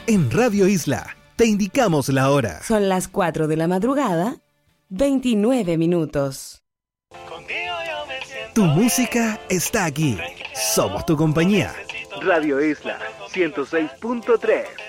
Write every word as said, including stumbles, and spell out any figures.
En Radio Isla, te indicamos la hora. Son las cuatro de la madrugada, veintinueve minutos. Tu música está aquí. Somos tu compañía. Radio Isla ciento seis punto tres.